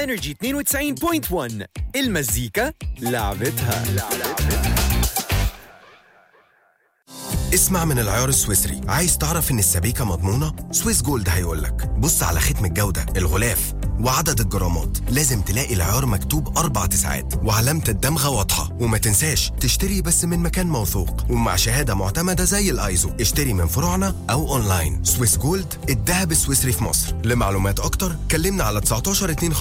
انرجي 92.1 المزيكا لعبتها. اسمع من العيار السويسري. عايز تعرف ان السبيكة مضمونة؟ سويس جولد هيقولك بص على ختم الجودة، الغلاف وعدد الجرامات. لازم تلاقي العيار مكتوب 4 تسعات وعلامة الدمغة واضحة. وما تنساش تشتري بس من مكان موثوق ومع شهادة معتمدة زي الايزو. اشتري من فروعنا او اونلاين. سويس جولد، الذهب السويسري في مصر. لمعلومات اكتر كلمنا على 19 2